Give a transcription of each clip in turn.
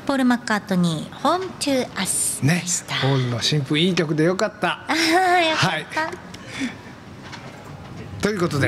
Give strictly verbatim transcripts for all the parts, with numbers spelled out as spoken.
ポール・マッカートニー Home to Us ねでした。 ポールの新譜いい曲でよかった。 あーよかった、はい、 ということで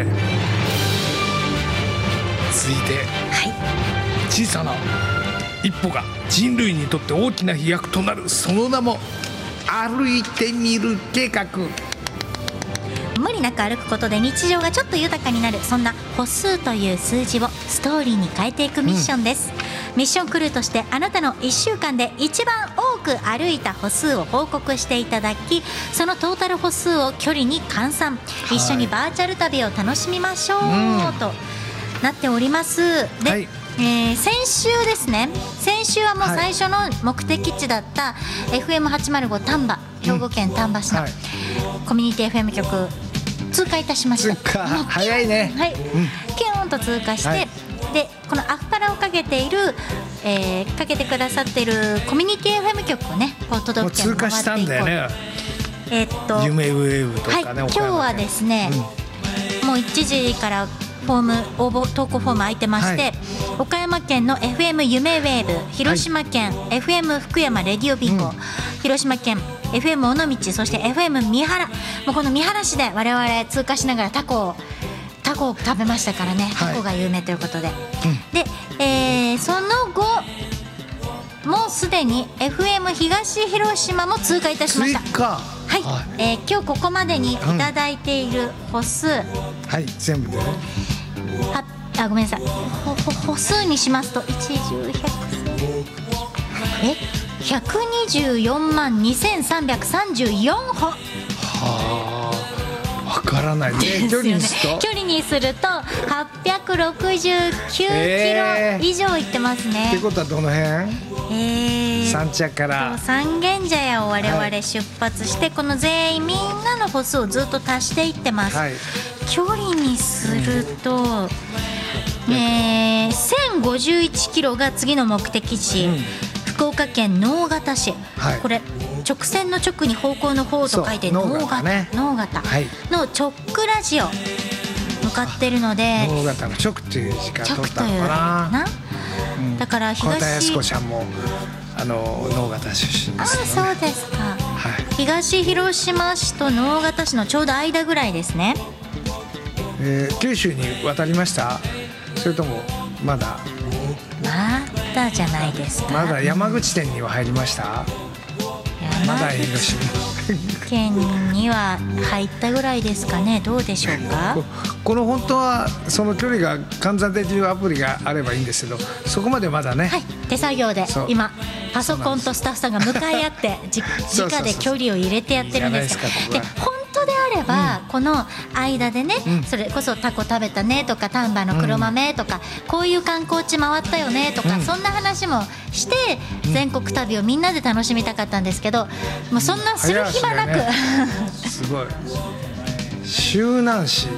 続いて、はい、小さな一歩が人類にとって大きな飛躍となる、その名も歩いてみる計画。 無理なく歩くことで日常がちょっと豊かになる、そんな歩数という数字をストーリーに変えていくミッションです、うん、ミッションクルーとしてあなたのいっしゅうかんで一番多く歩いた歩数を報告していただき、そのトータル歩数を距離に換算、はい、一緒にバーチャル旅を楽しみましょう、うん、となっております。で、はい、えー、先週ですね、先週はもう最初の目的地だった エフエムはちまるご 丹波、兵庫県丹波市のコミュニティ エフエム 局通過いたしました。 通過早いね、 はい、うん、キューンと通過して、はい、でこのアフパラをかけている、えー、かけてくださっているコミュニティ エフエム 局をね、こう都道府県を回っていこう。通過したんだよね。えー、っと夢ウェーブとかね、はい、今日はですね、うん、もういちじからフォーム応募投稿フォーム空いてまして、はい、岡山県の エフエム 夢ウェーブ、広島県 エフエム 福山レディオビンゴ、うん、広島県 エフエム 尾道、そして エフエム 三原、もうこの三原市で我々通過しながらタコをタコを食べましたからね、タコが有名ということで、はい、で、えー、その後もうすでに エフエム 東広島も通過いたしました。 追加、 はい、はい、えー、今日ここまでにいただいている歩数、うん、はい、 全部でね、 はあ、ごめんなさい、ほほ歩数にしますといちじゅう、ひゃくえひゃくにじゅうよんまんにせんさんびゃくさんじゅうよん歩。はあ、わからないね。距離にすると距離にするとはっぴゃくろくじゅうきゅうキロ以上いってますね、 えー、ってことはどの辺？ えー、 三茶から三軒茶屋を我々出発して、はい、この全員みんなの歩数をずっと足していってます、はい、距離にすると、うん、えー、せんごじゅういちキロが次の目的地、うん、福岡県直方市、はい、これ直線の直に方向の方と書いて直方、ね、直方の直ラジオ向かってるので、 直方の直っていう時間取ったのかな、うん、 だから東小田靖子ちゃんもあの直方出身ですよね。 ああ、そうですか、はい、東広島市と直方市のちょうど間ぐらいですね。 えー、九州に渡りました？それともまだまだじゃないですか。 まだ山口県には入りました？まだ広島県には入ったぐらいですかね。どうでしょうか。 こ, この本当はその距離が換算できるアプリがあればいいんですけど、そこまでまだね、 はい、手作業で今パソコンとスタッフさんが向かい合って直で距離を入れてやってるんですが、で本当であれば、うん、この間でね、うん、それこそタコ食べたねとか丹波の黒豆とか、うん、こういう観光地回ったよねとか、うん、そんな話もして全国旅をみんなで楽しみたかったんですけど、もうそんなする暇なく、ね、 すごい周南市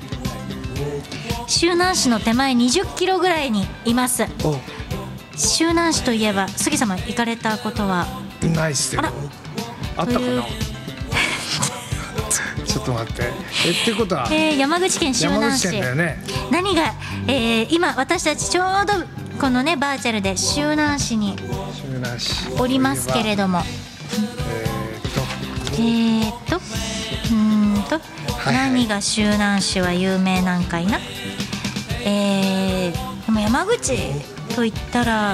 周南市の手前にじゅっキロぐらいにいます。周南市といえば杉様行かれたことはないっすよ。 あ, あったかなちょっと待って、えってことは、 えー、山口県周南市、ね、何が、えー、今私たちちょうどこのねバーチャルで周南市におりますけれども、えー、っとえー、っとうーんと、はいはい、何が周南市は有名なんかいな。えー、でも山口といったら